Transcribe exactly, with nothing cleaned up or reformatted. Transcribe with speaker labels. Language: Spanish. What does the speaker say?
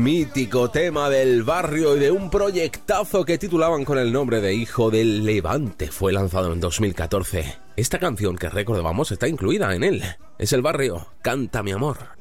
Speaker 1: mítico tema del Barrio y de un proyectazo que titulaban con el nombre de Hijo del Levante. Fue lanzado en dos mil catorce. Esta canción que recordábamos está incluida en él. Es El Barrio, Canta mi amor.